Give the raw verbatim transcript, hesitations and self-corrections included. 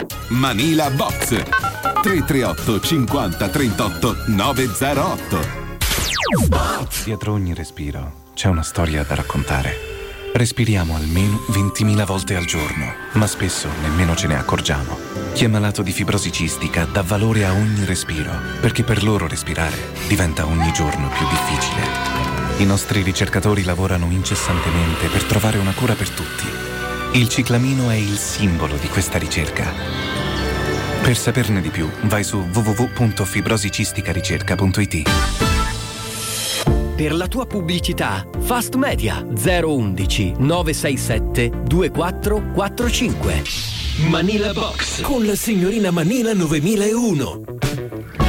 Manila Box tre tre otto cinquanta trentotto novecentotto. Dietro ogni respiro c'è una storia da raccontare. Respiriamo almeno ventimila volte al giorno, ma spesso nemmeno ce ne accorgiamo. Chi è malato di fibrosi cistica dà valore a ogni respiro, perché per loro respirare diventa ogni giorno più difficile. I nostri ricercatori lavorano incessantemente per trovare una cura per tutti. Il ciclamino è il simbolo di questa ricerca. Per saperne di più, vai su w w w punto fibrosicisticaricerca punto i t. Per la tua pubblicità, Fast Media zero undici nove sei sette due quattro quattro cinque. Manila Box con la signorina Manila novemilauno.